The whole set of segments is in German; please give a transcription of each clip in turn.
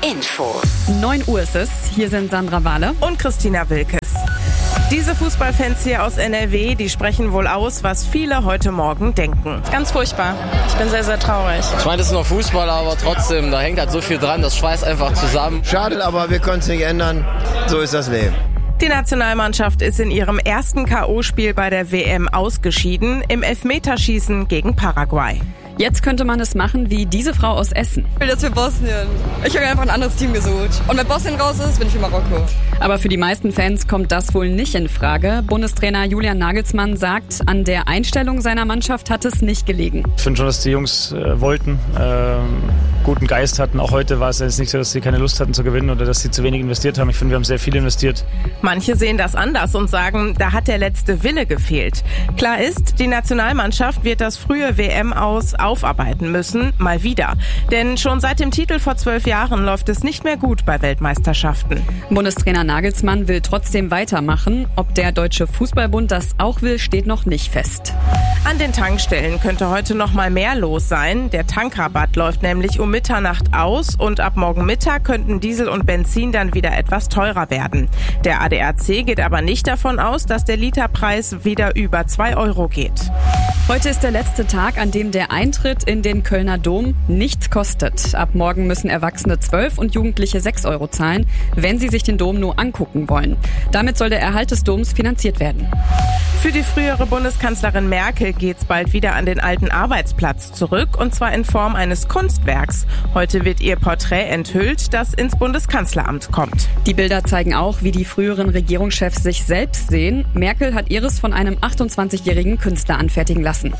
Infos. 9 Uhr ist es. Hier sind Sandra Wahle und Christina Wilkes. Diese Fußballfans hier aus NRW, die sprechen wohl aus, was viele heute Morgen denken. Ganz furchtbar. Ich bin sehr, sehr traurig. Ich meine, das ist nur Fußball, aber trotzdem, da hängt halt so viel dran, das schweißt einfach zusammen. Schade, aber wir können es nicht ändern. So ist das Leben. Die Nationalmannschaft ist in ihrem ersten K.O.-Spiel bei der WM ausgeschieden, im Elfmeterschießen gegen Paraguay. Jetzt könnte man es machen wie diese Frau aus Essen. Ich will jetzt für Bosnien. Ich habe mir einfach ein anderes Team gesucht. Und wenn Bosnien raus ist, bin ich für Marokko. Aber für die meisten Fans kommt das wohl nicht in Frage. Bundestrainer Julian Nagelsmann sagt, an der Einstellung seiner Mannschaft hat es nicht gelegen. Ich finde schon, dass die Jungs wollten, guten Geist hatten. Auch heute war es jetzt nicht so, dass sie keine Lust hatten zu gewinnen oder dass sie zu wenig investiert haben. Ich finde, wir haben sehr viel investiert. Manche sehen das anders und sagen, da hat der letzte Wille gefehlt. Klar ist, die Nationalmannschaft wird das frühe WM-Aus aufarbeiten müssen, mal wieder. Denn schon seit dem Titel vor 12 Jahren läuft es nicht mehr gut bei Weltmeisterschaften. Bundestrainer Nagelsmann will trotzdem weitermachen. Ob der Deutsche Fußballbund das auch will, steht noch nicht fest. An den Tankstellen könnte heute noch mal mehr los sein. Der Tankrabatt läuft nämlich um Mitternacht aus und ab morgen Mittag könnten Diesel und Benzin dann wieder etwas teurer werden. Der ADAC geht aber nicht davon aus, dass der Literpreis wieder über 2 Euro geht. Heute ist der letzte Tag, an dem der Eintritt in den Kölner Dom nichts kostet. Ab morgen müssen Erwachsene 12 und Jugendliche 6 Euro zahlen, wenn sie sich den Dom nur angucken wollen. Damit soll der Erhalt des Doms finanziert werden. Für die frühere Bundeskanzlerin Merkel geht's bald wieder an den alten Arbeitsplatz zurück, und zwar in Form eines Kunstwerks. Heute wird ihr Porträt enthüllt, das ins Bundeskanzleramt kommt. Die Bilder zeigen auch, wie die früheren Regierungschefs sich selbst sehen. Merkel hat ihres von einem 28-jährigen Künstler anfertigen lassen. 1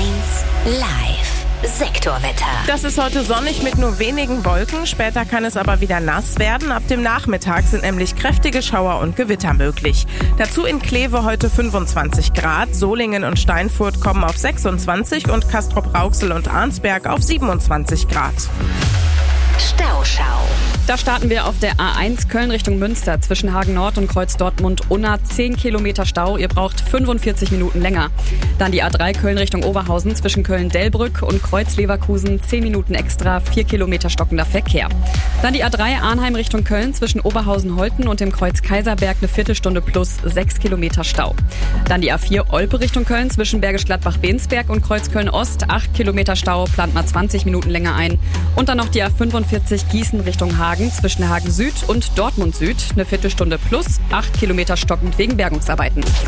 Live. Sektorwetter. Das ist heute sonnig mit nur wenigen Wolken. Später kann es aber wieder nass werden. Ab dem Nachmittag sind nämlich kräftige Schauer und Gewitter möglich. Dazu in Kleve heute 25 Grad. Solingen und Steinfurt kommen auf 26 und Castrop-Rauxel und Arnsberg auf 27 Grad. Stauschau. Da starten wir auf der A1 Köln Richtung Münster zwischen Hagen Nord und Kreuz Dortmund-Unna. 10 Kilometer Stau, ihr braucht 45 Minuten länger. Dann die A3 Köln Richtung Oberhausen zwischen Köln-Delbrück und Kreuz Leverkusen. 10 Minuten extra, 4 Kilometer stockender Verkehr. Dann die A3 Arnheim Richtung Köln zwischen Oberhausen-Holten und dem Kreuz Kaiserberg, eine Viertelstunde plus 6 Kilometer Stau. Dann die A4 Olpe Richtung Köln zwischen Bergisch Gladbach-Bensberg und Kreuz Köln-Ost. 8 Kilometer Stau, plant mal 20 Minuten länger ein. Und dann noch die A45 Gießen Richtung Hagen zwischen Hagen Süd und Dortmund Süd. Eine Viertelstunde plus 8 Kilometer stockend wegen Bergungsarbeiten. 1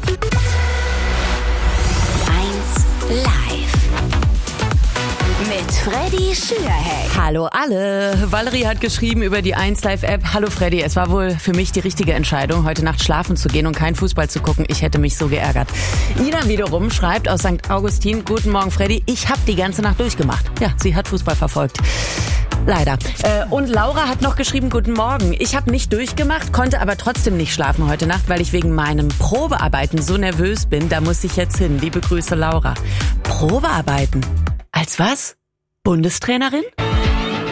Live. Mit Freddy Schürheck. Hallo alle. Valerie hat geschrieben über die 1 Live App. Hallo Freddy, es war wohl für mich die richtige Entscheidung, heute Nacht schlafen zu gehen und kein Fußball zu gucken. Ich hätte mich so geärgert. Ina wiederum schreibt aus St. Augustin: Guten Morgen Freddy, ich habe die ganze Nacht durchgemacht. Ja, sie hat Fußball verfolgt. Leider. Und Laura hat noch geschrieben: Guten Morgen. Ich habe nicht durchgemacht, konnte aber trotzdem nicht schlafen heute Nacht, weil ich wegen meinem Probearbeiten so nervös bin. Da muss ich jetzt hin. Liebe Grüße, Laura. Probearbeiten? Als was? Bundestrainerin?